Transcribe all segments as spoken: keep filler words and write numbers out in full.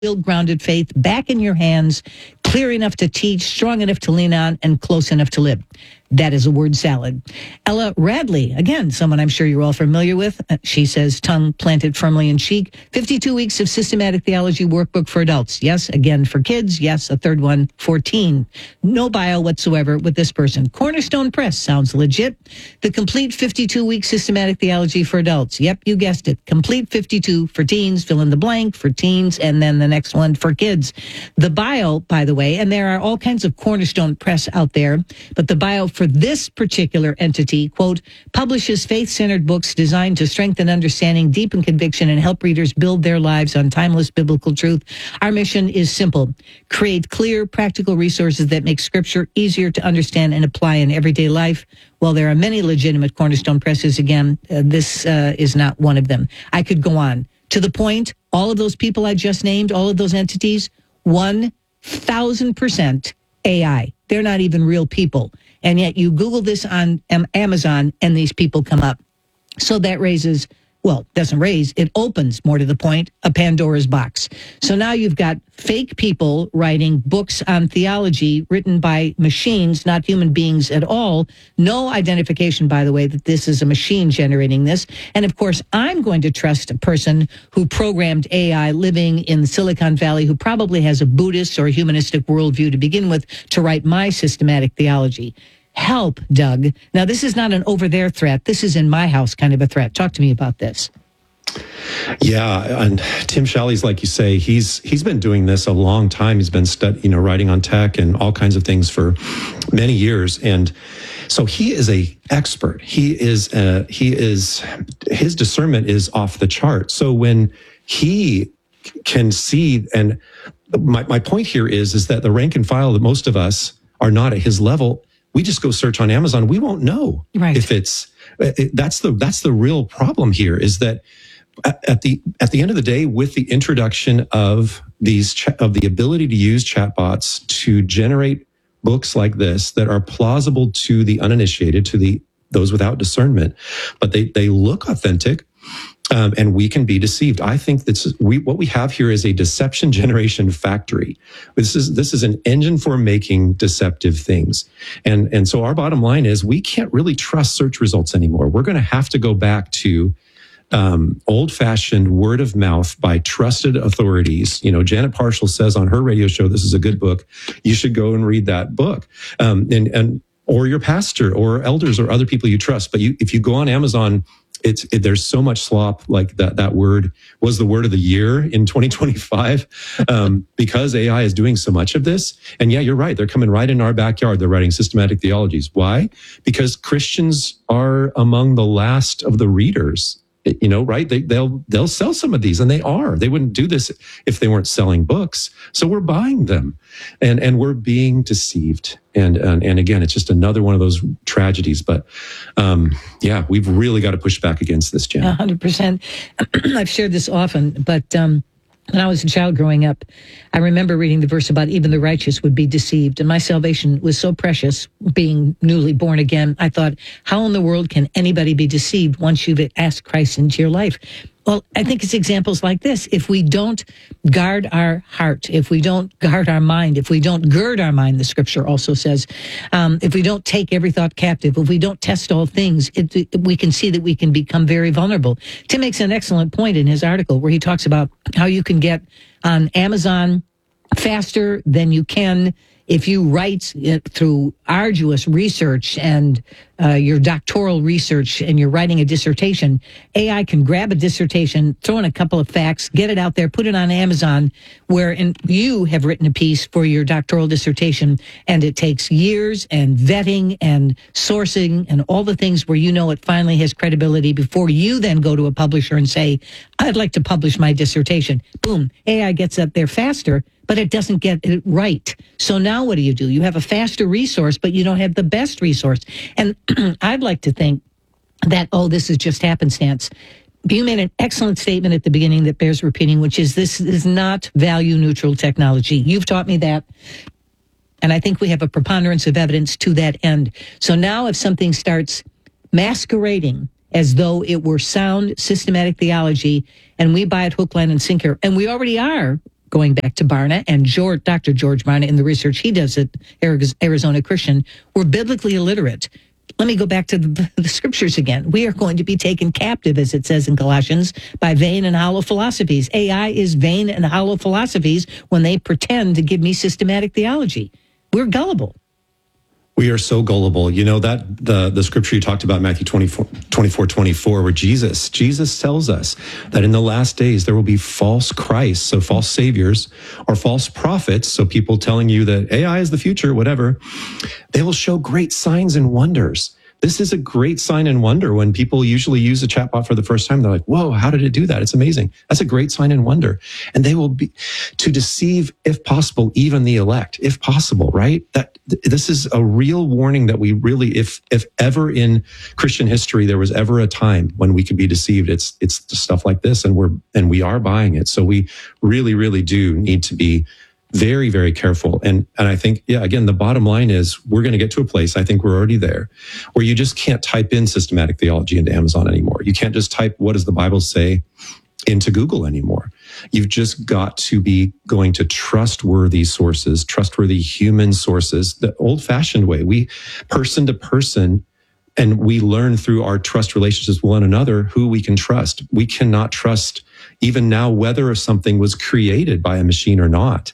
grounded faith back in your hands, clear enough to teach, strong enough to lean on, and close enough to live. That is a word salad. Ella Radley, again, someone I'm sure you're all familiar with. She says, tongue planted firmly in cheek. fifty-two weeks of systematic theology workbook for adults. Yes, again, for kids. Yes, a third one for teen. No bio whatsoever with this person. Cornerstone Press sounds legit. The complete fifty-two week systematic theology for adults. Yep, you guessed it. Complete fifty-two for teens, fill in the blank for teens, and then the next one for kids. The bio, by the way, and there are all kinds of Cornerstone Press out there, but the bio for this particular entity, quote, publishes faith-centered books designed to strengthen understanding, deepen conviction, and help readers build their lives on timeless biblical truth. Our mission is simple. Create clear, practical resources that make Scripture easier to understand and apply in everyday life. Well, there are many legitimate Cornerstone Presses. Again, uh, this uh, is not one of them. I could go on. To the point, all of those people I just named, all of those entities, one thousand percent A I. They're not even real people. And yet you Google this on Amazon and these people come up. So that raises, well, doesn't raise, it opens, more to the point, a Pandora's box. So now you've got fake people writing books on theology written by machines, not human beings at all. No identification, by the way, that this is a machine generating this. And of course, I'm going to trust a person who programmed A I living in Silicon Valley, who probably has a Buddhist or humanistic worldview to begin with, to write my systematic theology. Help, Doug. Now, this is not an over there threat. This is in my house kind of a threat. Talk to me about this. Yeah, and Tim Shalley's, like you say, he's he's been doing this a long time. He's been stud, you know, writing on tech and all kinds of things for many years, and so he is a expert. He is uh, he is his discernment is off the chart. So when he can see, and my my point here is is that the rank and file that most of us are not at his level. We just go search on Amazon. We won't know right. if it's it, that's the that's the real problem here. Is that at, at the at the end of the day, with the introduction of these ch- of the ability to use chatbots to generate books like this that are plausible to the uninitiated, to the those without discernment, but they they look authentic. Um, and we can be deceived. I think that's we what we have here is a deception generation factory. This is this is an engine for making deceptive things. And and so our bottom line is we can't really trust search results anymore. We're going to have to go back to um, old-fashioned word of mouth by trusted authorities. You know, Janet Parshall says on her radio show, "This is a good book. You should go and read that book." Um, and and or your pastor or elders or other people you trust. But you, if you go on Amazon. It's it, there's so much slop. Like that that word was the word of the year in twenty twenty-five um, because A I is doing so much of this. And yeah, you're right. They're coming right in our backyard. They're writing systematic theologies. Why? Because Christians are among the last of the readers. You know, right? They, they'll they'll sell some of these, and they are. They wouldn't do this if they weren't selling books. So we're buying them, and and we're being deceived. And and, and again, it's just another one of those tragedies. But um, yeah, we've really got to push back against this, Jen. one hundred percent. I've shared this often, but um, when I was a child growing up, I remember reading the verse about even the righteous would be deceived. And my salvation was so precious, being newly born again. I thought, how in the world can anybody be deceived once you've asked Christ into your life? Well, I think it's examples like this. If we don't guard our heart, if we don't guard our mind, if we don't gird our mind, the scripture also says, um, if we don't take every thought captive, if we don't test all things, it, it, we can see that we can become very vulnerable. Tim makes an excellent point in his article where he talks about how you can get on Amazon faster than you can if you write it through arduous research and uh, your doctoral research and you're writing a dissertation. A I can grab a dissertation, throw in a couple of facts, get it out there, put it on Amazon, where in, you have written a piece for your doctoral dissertation, and it takes years and vetting and sourcing and all the things where you know it finally has credibility before you then go to a publisher and say, I'd like to publish my dissertation. Boom, A I gets up there faster, but it doesn't get it right. So now what do you do? You have a faster resource, but you don't have the best resource. And I'd like to think that, oh, this is just happenstance. You made an excellent statement at the beginning that bears repeating, which is this is not value neutral technology. You've taught me that. And I think we have a preponderance of evidence to that end. So now if something starts masquerading as though it were sound systematic theology and we buy it hook, line, and sinker, and we already are going back to Barna and George, Doctor George Barna in the research he does at Arizona Christian, were biblically illiterate. Let me go back to the, the scriptures again. We are going to be taken captive, as it says in Colossians, by vain and hollow philosophies. A I is vain and hollow philosophies when they pretend to give me systematic theology. We're gullible. We are so gullible. You know, that the, the scripture you talked about, Matthew twenty-four, twenty-four, twenty-four, where Jesus, Jesus tells us that in the last days there will be false Christs, so false saviors, or false prophets, so people telling you that A I is the future, whatever. They will show great signs and wonders. This is a great sign and wonder when people usually use a chatbot for the first time. They're like, whoa, how did it do that? It's amazing. That's a great sign and wonder. And they will be to deceive, if possible, even the elect, if possible, right? That this is a real warning that we really, if, if ever in Christian history, there was ever a time when we could be deceived, it's, it's stuff like this, and we're, and we are buying it. So we really, really do need to be very, very careful. And, and I think, yeah, again, the bottom line is we're going to get to a place, I think we're already there, where you just can't type in systematic theology into Amazon anymore. You can't just type, what does the Bible say, into Google anymore. You've just got to be going to trustworthy sources, trustworthy human sources, the old fashioned way. We person to person, and we learn through our trust relationships with one another who we can trust. We cannot trust even now whether something was created by a machine or not.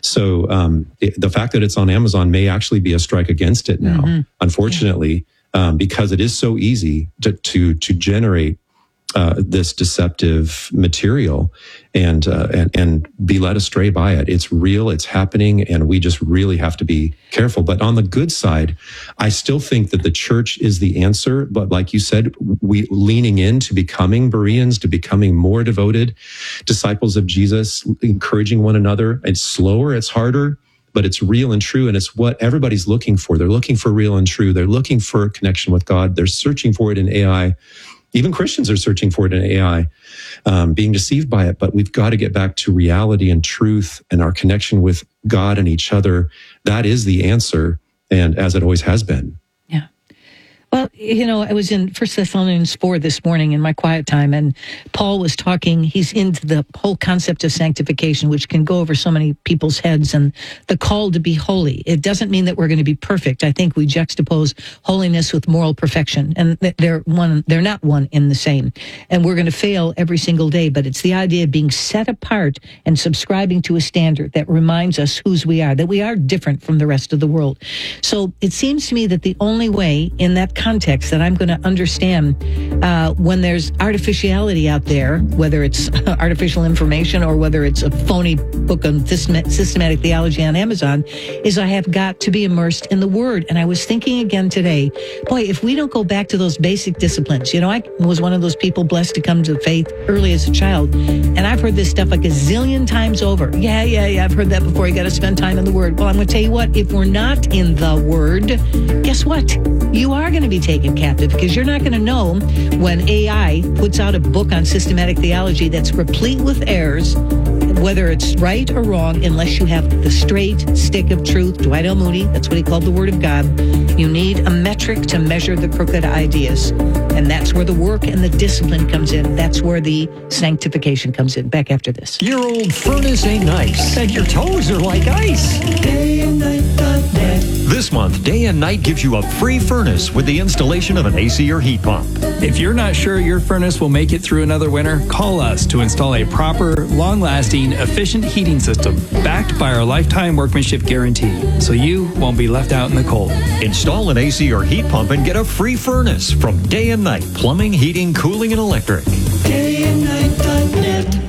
So um, it, the fact that it's on Amazon may actually be a strike against it now, mm-hmm. unfortunately, um, because it is so easy to to, to generate uh, this deceptive material and, uh, and and be led astray by it. It's real, it's happening, and we just really have to be careful. But on the good side, I still think that the church is the answer. But like you said, we leaning into becoming Bereans, to becoming more devoted disciples of Jesus, encouraging one another. It's slower, it's harder, but it's real and true, and it's what everybody's looking for. They're looking for real and true. They're looking for connection with God. They're searching for it in A I. Even Christians are searching for it in A I, um, being deceived by it. But we've got to get back to reality and truth and our connection with God and each other. That is the answer, and as it always has been. Yeah. Well, you know, I was in First Thessalonians four this morning in my quiet time, and Paul was talking. He's into the whole concept of sanctification, which can go over so many people's heads, and the call to be holy. It doesn't mean that we're going to be perfect. I think we juxtapose holiness with moral perfection, and they're one. They're not one in the same. And we're going to fail every single day. But it's the idea of being set apart and subscribing to a standard that reminds us whose we are, that we are different from the rest of the world. So it seems to me that the only way in that context that I'm going to understand uh, when there's artificiality out there, whether it's artificial information or whether it's a phony book on systematic theology on Amazon, is I have got to be immersed in the Word. And I was thinking again today, boy, if we don't go back to those basic disciplines, you know, I was one of those people blessed to come to faith early as a child, and I've heard this stuff like a zillion times over. Yeah, yeah, yeah, I've heard that before. You got to spend time in the Word. Well, I'm going to tell you what, if we're not in the Word, guess what? You are going to be taken captive, because you're not going to know when A I puts out a book on systematic theology that's replete with errors, whether it's right or wrong, unless you have the straight stick of truth. Dwight L. Moody, that's what he called the Word of God. You need a metric to measure the crooked ideas. And that's where the work and the discipline comes in. That's where the sanctification comes in. Back after this. Your old furnace ain't nice, and your toes are like ice. Day and night dot net. This month, Day and Night gives you a free furnace with the installation of an A C or heat pump. If you're not sure your furnace will make it through another winter, call us to install a proper, long-lasting, efficient heating system backed by our lifetime workmanship guarantee, so you won't be left out in the cold. Install an A C or heat pump and get a free furnace from Day and Night Plumbing, Heating, Cooling, and Electric. Day and Night dot net.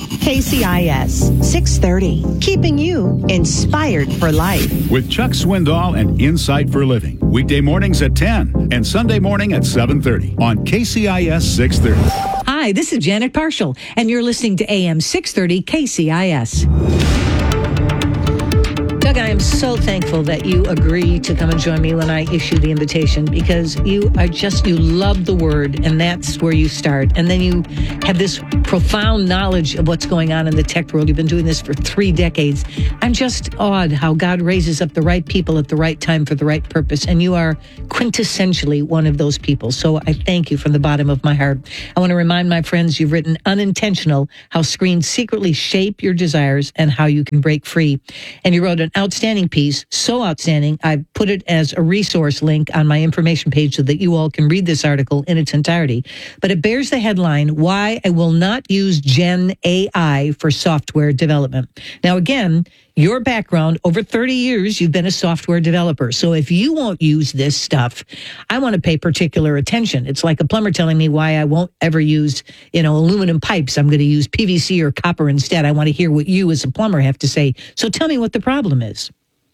K C I S six thirty, keeping you inspired for life. With Chuck Swindoll and Insight for Living. Weekday mornings at ten and Sunday morning at seven thirty on K C I S six thirty. Hi, this is Janet Parshall, and you're listening to A M six thirty K C I S. Doug, I am I'm so thankful that you agree to come and join me when I issue the invitation, because you are just, you love the word, and that's where you start. And then you have this profound knowledge of what's going on in the tech world. You've been doing this for three decades. I'm just awed how God raises up the right people at the right time for the right purpose. And you are quintessentially one of those people. So I thank you from the bottom of my heart. I want to remind my friends, you've written Unintentional, How Screens Secretly Shape Your Desires and How You Can Break Free. And you wrote an outstanding piece, so outstanding, I've put it as a resource link on my information page so that you all can read this article in its entirety. But it bears the headline, Why I Will Not Use Gen A I for Software Development. Now, again, your background, over thirty years, you've been a software developer. So if you won't use this stuff, I want to pay particular attention. It's like a plumber telling me why I won't ever use, you know, aluminum pipes. I'm going to use P V C or copper instead. I want to hear what you as a plumber have to say. So tell me what the problem is.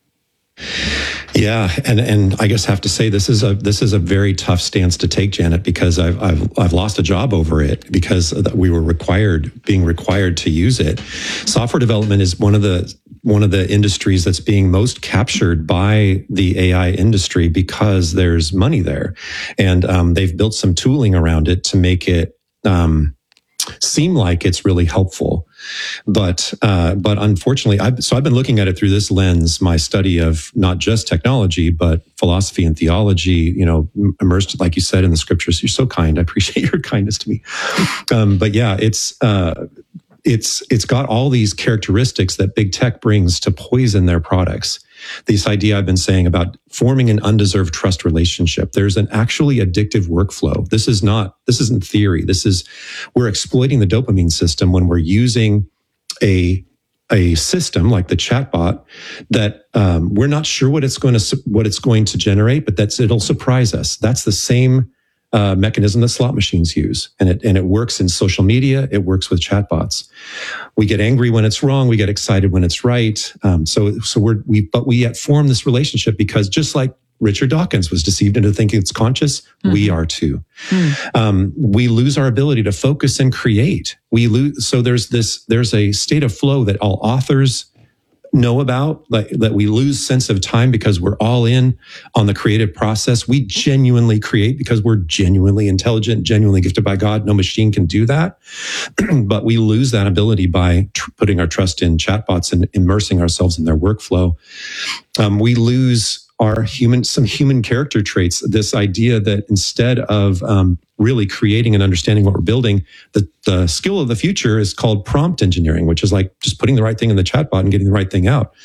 Yeah, and and I guess I have to say this is a this is a very tough stance to take, Janet, because I've I've I've lost a job over it because we were required being required to use it. Software development is one of the one of the industries that's being most captured by the A I industry because there's money there, and um, they've built some tooling around it to make it um, seem like it's really helpful. But uh, but unfortunately, I've, so I've been looking at it through this lens, my study of not just technology, but philosophy and theology, you know, immersed, like you said, in the scriptures. You're so kind. I appreciate your kindness to me. Um, but yeah, it's uh, it's it's got all these characteristics that big tech brings to poison their products. This idea I've been saying about forming an undeserved trust relationship. There's an actually addictive workflow. This is not, this isn't theory. This is, we're exploiting the dopamine system when we're using a, a system like the chatbot that um, we're not sure what it's going to, what it's going to generate, but that's, it'll surprise us. That's the same uh, mechanism that slot machines use. And it, and it works in social media. It works with chatbots. We get angry when it's wrong. We get excited when it's right. Um, so, so we're, we, but we yet form this relationship because just like Richard Dawkins was deceived into thinking it's conscious, mm-hmm. we are too. Mm. Um, we lose our ability to focus and create. We lose. So there's this, there's a state of flow that all authors know about, like, that we lose sense of time because we're all in on the creative process. We genuinely create because we're genuinely intelligent, genuinely gifted by God. No machine can do that. But we lose that ability by tr- putting our trust in chatbots and immersing ourselves in their workflow. Um, we lose our human, some human character traits. This idea that instead of um, really creating and understanding what we're building, the, the skill of the future is called prompt engineering, which is like just putting the right thing in the chatbot and getting the right thing out.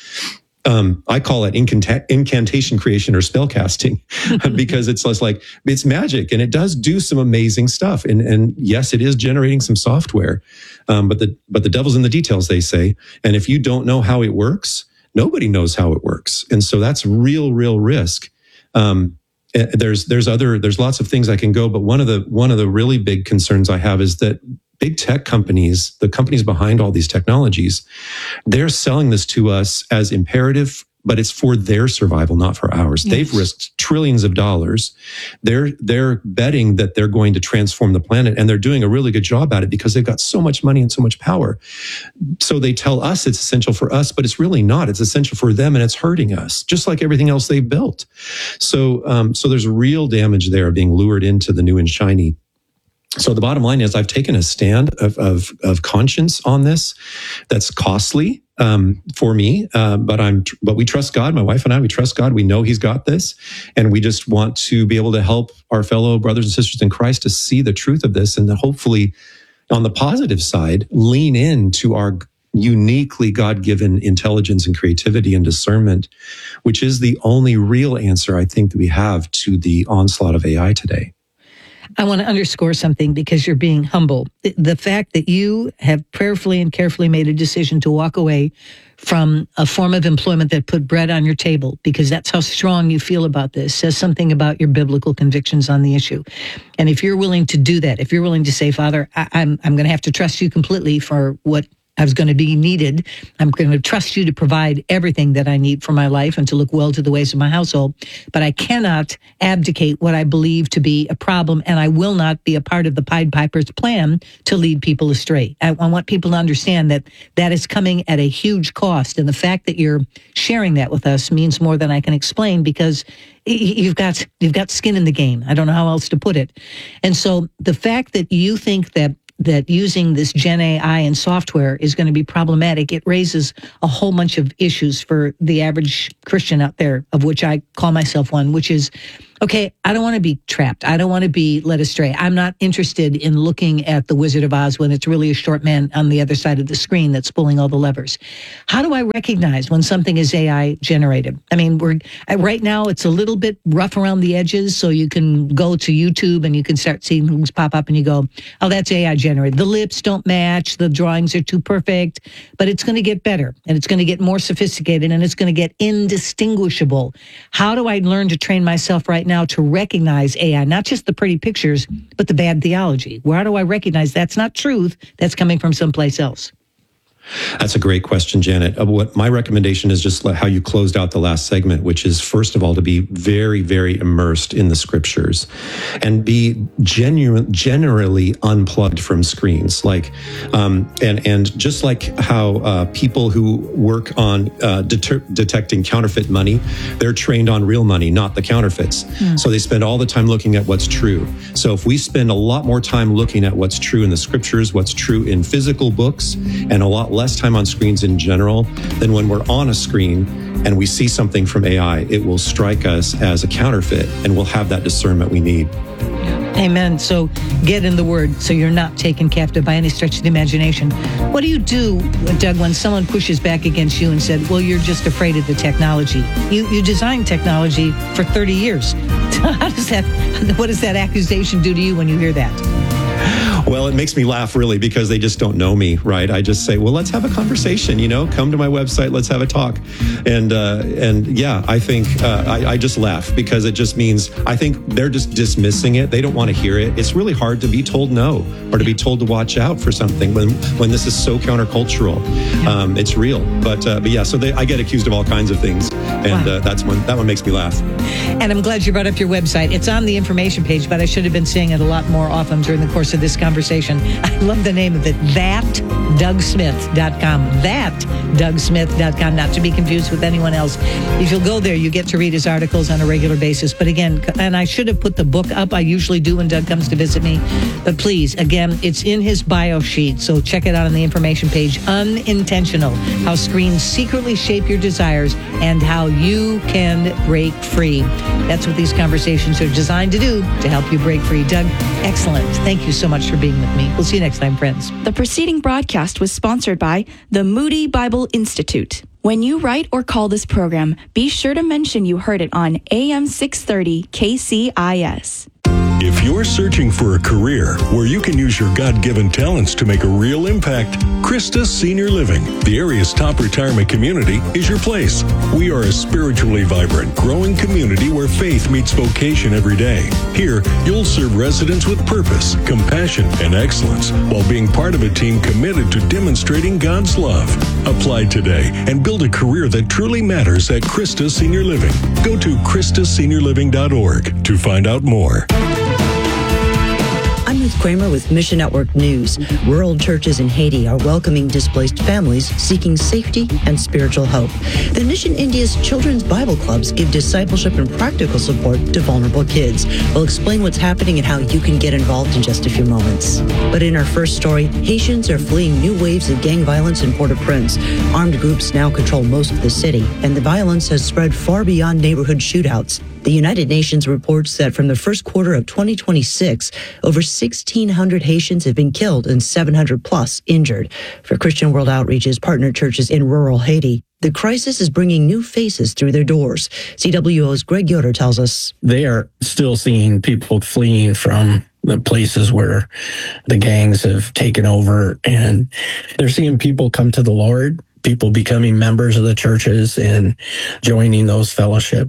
Um, I call it incanta- incantation creation or spell casting because it's less like, it's magic and it does do some amazing stuff. And, and yes, it is generating some software. Um, but the, but the devil's in the details, they say. And if you don't know how it works, nobody knows how it works. And so that's real, real risk. Um, there's, there's other, there's lots of things I can go, but one of the, one of the really big concerns I have is that big tech companies, the companies behind all these technologies, they're selling this to us as imperative, but it's for their survival, not for ours. Yes. They've risked trillions of dollars. They're, they're betting that they're going to transform the planet, and they're doing a really good job at it because they've got so much money and so much power. So they tell us it's essential for us, but it's really not. It's essential for them, and it's hurting us, just like everything else they've built. So, um, so there's real damage there being lured into the new and shiny. So the bottom line is I've taken a stand of, of, of conscience on this. That's costly um, for me, uh, but I'm, but we trust God. My wife and I, we trust God. We know He's got this, and we just want to be able to help our fellow brothers and sisters in Christ to see the truth of this, and then hopefully, on the positive side, lean into our uniquely God-given intelligence and creativity and discernment, which is the only real answer I think that we have to the onslaught of A I today. I want to underscore something because you're being humble. The fact that you have prayerfully and carefully made a decision to walk away from a form of employment that put bread on your table, because that's how strong you feel about this, says something about your biblical convictions on the issue. And if you're willing to do that, if you're willing to say, Father, I, I'm I'm going to have to trust you completely for what I was going to be needed. I'm going to trust you to provide everything that I need for my life and to look well to the ways of my household. But I cannot abdicate what I believe to be a problem, and I will not be a part of the Pied Piper's plan to lead people astray. I, I want people to understand that that is coming at a huge cost, and the fact that you're sharing that with us means more than I can explain, because you've got you've got skin in the game. I don't know how else to put it. And so the fact that you think that that using this Gen A I and software is going to be problematic, it raises a whole bunch of issues for the average Christian out there, of which I call myself one, which is, okay, I don't want to be trapped. I don't want to be led astray. I'm not interested in looking at the Wizard of Oz when it's really a short man on the other side of the screen that's pulling all the levers. How do I recognize when something is A I generated? I mean, we're right now it's a little bit rough around the edges, so you can go to YouTube and you can start seeing things pop up and you go, oh, that's A I generated. The lips don't match. The drawings are too perfect, but it's going to get better and it's going to get more sophisticated and it's going to get indistinguishable. How do I learn to train myself right now now to recognize A I, not just the pretty pictures, but the bad theology? Where do I recognize that's not truth, that's coming from someplace else? That's a great question, Janet. Uh, what my recommendation is just how you closed out the last segment, which is, first of all, to be very, very immersed in the scriptures and be genuine, generally unplugged from screens. Like, um, and and just like how uh, people who work on uh, deter- detecting counterfeit money, they're trained on real money, not the counterfeits. Mm. So they spend all the time looking at what's true. So if we spend a lot more time looking at what's true in the scriptures, what's true in physical books, and a lot less time on screens in general, then when we're on a screen and we see something from A I, it will strike us as a counterfeit and we'll have that discernment we need. Amen. So get in the Word so you're not taken captive by any stretch of the imagination. What do you do, Doug, when someone pushes back against you and said, well, you're just afraid of the technology? You you designed technology for thirty years. How does that, what does that accusation do to you when you hear that? Well, it makes me laugh, really, because they just don't know me, right? I just say, well, let's have a conversation, you know, come to my website, let's have a talk. And, uh, and yeah, I think, uh, I, I just laugh because it just means, I think they're just dismissing it. They don't want to hear it. It's really hard to be told no or to be told to watch out for something when, when this is so countercultural. Um, it's real. But, uh, but yeah, so they, I get accused of all kinds of things. And wow. uh, that's one, that one makes me laugh. And I'm glad you brought up your website. It's on the information page, but I should have been saying it a lot more often during the course of this conversation. I love the name of it, that doug smith dot com. that doug smith dot com, not to be confused with anyone else. If you'll go there, you get to read his articles on a regular basis. But again, and I should have put the book up. I usually do when Doug comes to visit me. But please, again, it's in his bio sheet, so check it out on the information page. Unintentional, how screens secretly shape your desires and how you can break free. That's what these conversations are designed to do, to help you break free. Doug, excellent. Thank you so much for being with me. We'll see you next time, friends. The preceding broadcast was sponsored by the Moody Bible Institute. When you write or call this program, be sure to mention you heard it on A M six thirty K C I S. If you're searching for a career where you can use your God-given talents to make a real impact, Christus Senior Living, the area's top retirement community, is your place. We are a spiritually vibrant, growing community where faith meets vocation every day. Here, you'll serve residents with purpose, compassion, and excellence while being part of a team committed to demonstrating God's love. Apply today and build a career that truly matters at Christus Senior Living. Go to christus senior living dot org to find out more. I'm Ruth Kramer with Mission Network News. Rural churches in Haiti are welcoming displaced families seeking safety and spiritual hope. The Mission India's children's Bible clubs give discipleship and practical support to vulnerable kids. We'll explain what's happening and how you can get involved in just a few moments. But in our first story, Haitians are fleeing new waves of gang violence in Port-au-Prince. Armed groups now control most of the city, and the violence has spread far beyond neighborhood shootouts. The United Nations reports that from the first quarter of twenty twenty-six, over sixteen hundred Haitians have been killed and seven hundred plus injured. For Christian World Outreach's partner churches in rural Haiti, the crisis is bringing new faces through their doors. C W O's Greg Yoder tells us. They are still seeing people fleeing from the places where the gangs have taken over, and they're seeing people come to the Lord, people becoming members of the churches and joining those fellowships.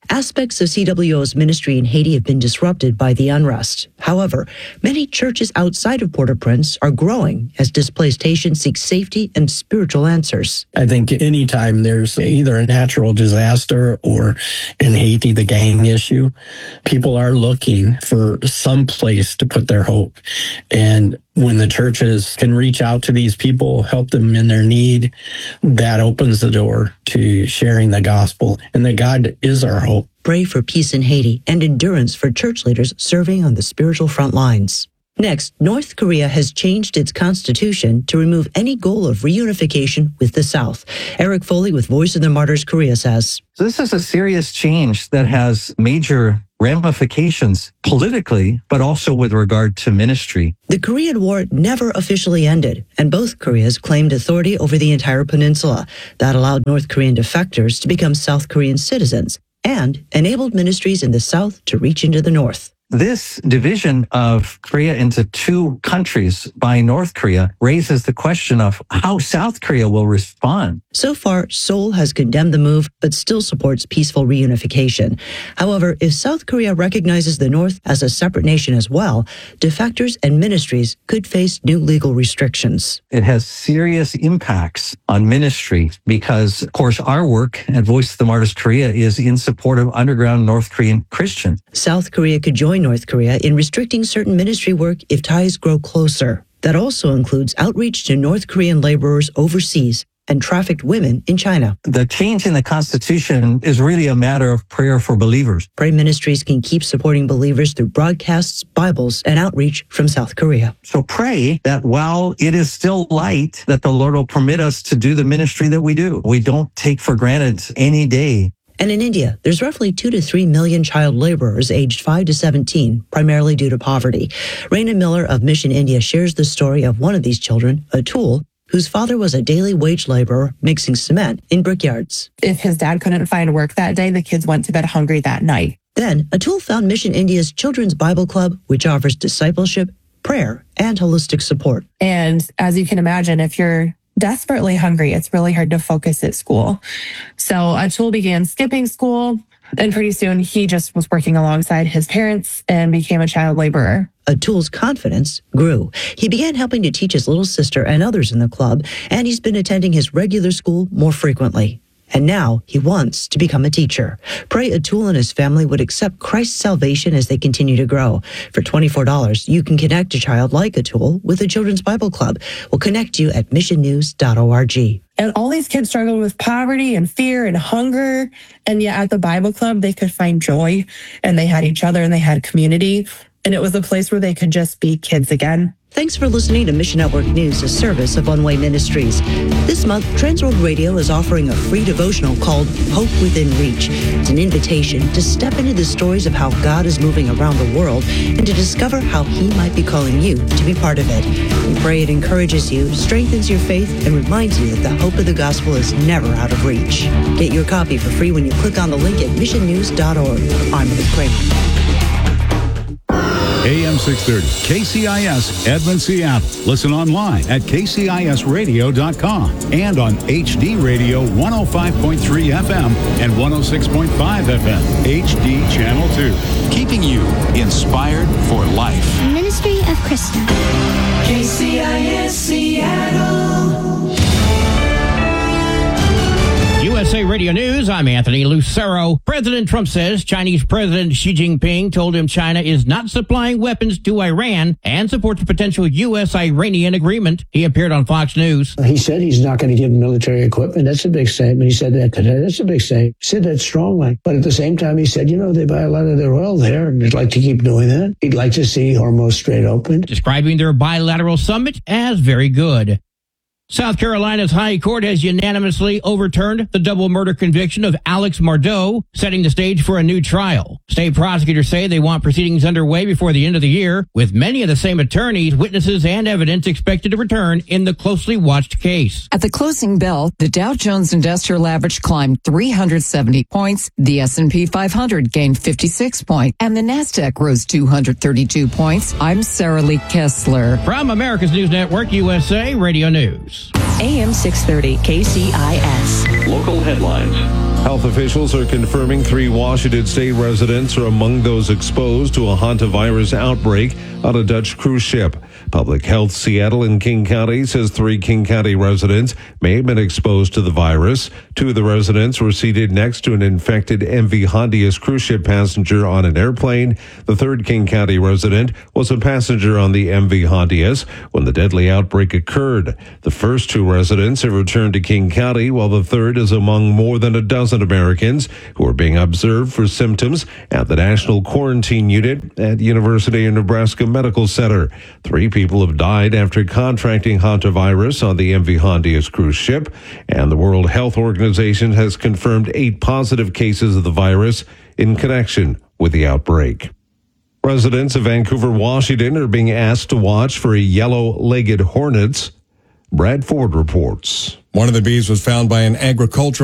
Aspects of C W O's ministry in Haiti have been disrupted by the unrest. However, many churches outside of Port-au-Prince are growing as displaced Haitians seek safety and spiritual answers. I think anytime there's either a natural disaster or in Haiti, the gang issue, people are looking for some place to put their hope. And when the churches can reach out to these people, help them in their need, that opens the door to sharing the gospel, and that God is our hope. Pray for peace in Haiti and endurance for church leaders serving on the spiritual front lines. Next, North Korea has changed its constitution to remove any goal of reunification with the South. Eric Foley with Voice of the Martyrs Korea says, This is a serious change that has major ramifications politically, but also with regard to ministry. The Korean War never officially ended, and both Koreas claimed authority over the entire peninsula. That allowed North Korean defectors to become South Korean citizens and enabled ministries in the South to reach into the North. This division of Korea into two countries by North Korea raises the question of how South Korea will respond. So far, Seoul has condemned the move, but still supports peaceful reunification. However, if South Korea recognizes the North as a separate nation as well, defectors and ministries could face new legal restrictions. It has serious impacts on ministry because, of course, our work at Voice of the Martyrs Korea is in support of underground North Korean Christians. South Korea could join North Korea in restricting certain ministry work if ties grow closer. That also includes outreach to North Korean laborers overseas and trafficked women in China. The change in the Constitution is really a matter of prayer for believers. Pray Ministries can keep supporting believers through broadcasts, Bibles, and outreach from South Korea. So pray that while it is still light, that the Lord will permit us to do the ministry that we do. We don't take for granted any day. And in India, there's roughly two to three million child laborers aged five to seventeen, primarily due to poverty. Raina Miller of Mission India shares the story of one of these children, Atul, whose father was a daily wage laborer mixing cement in brickyards. If his dad couldn't find work that day, the kids went to bed hungry that night. Then, Atul found Mission India's Children's Bible Club, which offers discipleship, prayer, and holistic support. And as you can imagine, if you're desperately hungry, it's really hard to focus at school. So Atul began skipping school, and pretty soon he just was working alongside his parents and became a child laborer. Atul's confidence grew. He began helping to teach his little sister and others in the club, and he's been attending his regular school more frequently. And now he wants to become a teacher. Pray Atul and his family would accept Christ's salvation as they continue to grow. For twenty-four dollars, you can connect a child like Atul with the Children's Bible Club. We'll connect you at mission news dot org. And all these kids struggled with poverty and fear and hunger. And yet at the Bible Club, they could find joy, and they had each other and they had community. And it was a place where they could just be kids again. Thanks for listening to Mission Network News, a service of One Way Ministries. This month, Transworld Radio is offering a free devotional called Hope Within Reach. It's an invitation to step into the stories of how God is moving around the world and to discover how He might be calling you to be part of it. We pray it encourages you, strengthens your faith, and reminds you that the hope of the gospel is never out of reach. Get your copy for free when you click on the link at mission news dot org. I'm Ruth Kramer. A M six thirty, K C I S, Edmond, Seattle. Listen online at k c i s radio dot com and on H D Radio one oh five point three F M and one oh six point five F M, H D Channel two. Keeping you inspired for life. Ministry of Christian. K C I S Seattle. U S A Radio News, I'm Anthony Lucero. President Trump says Chinese President Xi Jinping told him China is not supplying weapons to Iran and supports a potential U S Iranian agreement. He appeared on Fox News. He said he's not going to give military equipment. That's a big statement. He said that today. That's a big statement. He said that strongly. But at the same time, he said, you know, they buy a lot of their oil there, and they'd like to keep doing that. He'd like to see Hormuz Strait opened. Describing their bilateral summit as very good. South Carolina's High Court has unanimously overturned the double murder conviction of Alex Mardeau, setting the stage for a new trial. State prosecutors say they want proceedings underway before the end of the year, with many of the same attorneys, witnesses, and evidence expected to return in the closely watched case. At the closing bell, the Dow Jones Industrial Average climbed three hundred seventy points, the S and P five hundred gained fifty-six points, and the NASDAQ rose two hundred thirty-two points. I'm Sarah Lee Kessler. From America's News Network, U S A Radio News. A M six thirty, K C I S. local headlines. Health officials are confirming three Washington state residents are among those exposed to a hantavirus outbreak on a Dutch cruise ship. Public Health Seattle and King County says three King County residents may have been exposed to the virus. Two of the residents were seated next to an infected M V Hondius cruise ship passenger on an airplane. The third King County resident was a passenger on the M V Hondius when the deadly outbreak occurred. The first two residents have returned to King County, while the third is among more than a dozen Americans who are being observed for symptoms at the National Quarantine Unit at University of Nebraska Medical Center. Three people have died after contracting hantavirus on the M V Hondius cruise ship, and the World Health Organization has confirmed eight positive cases of the virus in connection with the outbreak. Residents of Vancouver, Washington are being asked to watch for yellow-legged hornets. Brad Ford reports. One of the bees was found by an agricultural